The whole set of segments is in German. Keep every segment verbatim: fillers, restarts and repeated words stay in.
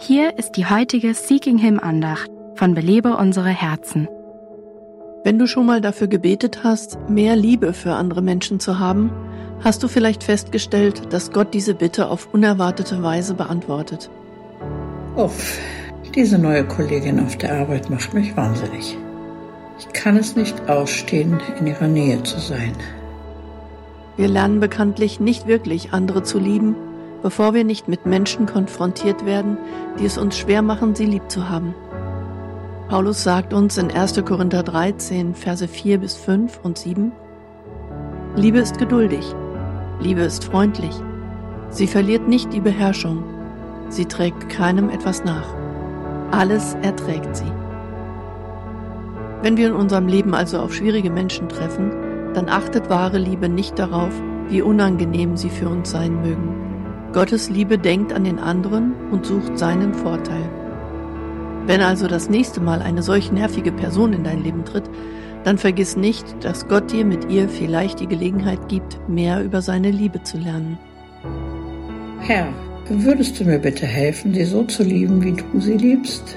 Hier ist die heutige Seeking Him Andacht von Belebe unsere Herzen. Wenn du schon mal dafür gebetet hast, mehr Liebe für andere Menschen zu haben, hast du vielleicht festgestellt, dass Gott diese Bitte auf unerwartete Weise beantwortet. Uff, diese neue Kollegin auf der Arbeit macht mich wahnsinnig. Ich kann es nicht ausstehen, in ihrer Nähe zu sein. Wir lernen bekanntlich nicht wirklich, andere zu lieben, bevor wir nicht mit Menschen konfrontiert werden, die es uns schwer machen, sie lieb zu haben. Paulus sagt uns in erster Korinther dreizehn, Verse vier bis fünf und sieben: Liebe ist geduldig, Liebe ist freundlich, sie verliert nicht die Beherrschung, sie trägt keinem etwas nach, alles erträgt sie. Wenn wir in unserem Leben also auf schwierige Menschen treffen, dann achtet wahre Liebe nicht darauf, wie unangenehm sie für uns sein mögen. Gottes Liebe denkt an den anderen und sucht seinen Vorteil. Wenn also das nächste Mal eine solch nervige Person in dein Leben tritt, dann vergiss nicht, dass Gott dir mit ihr vielleicht die Gelegenheit gibt, mehr über seine Liebe zu lernen. Herr, würdest du mir bitte helfen, sie so zu lieben, wie du sie liebst?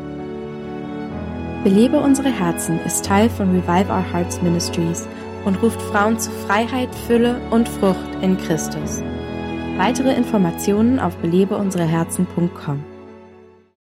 Belebe unsere Herzen ist Teil von Revive Our Hearts Ministries und ruft Frauen zu Freiheit, Fülle und Frucht in Christus. Weitere Informationen auf belebe unsere herzen punkt com.